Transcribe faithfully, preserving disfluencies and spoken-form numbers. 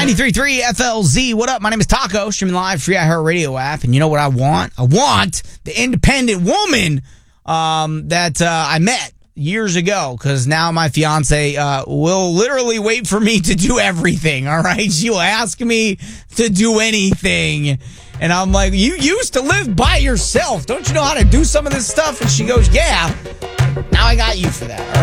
ninety-three point three F L Z. What up? My name is Taco, streaming live free iHeartRadio app. And you know what I want? I want the independent woman um, that uh, I met years ago, because now my fiance uh, will literally wait for me to do everything, all right? She'll ask me to do anything. And I'm like, you used to live by yourself. Don't you know how to do some of this stuff? And she goes, yeah. Now I got you for that. All right?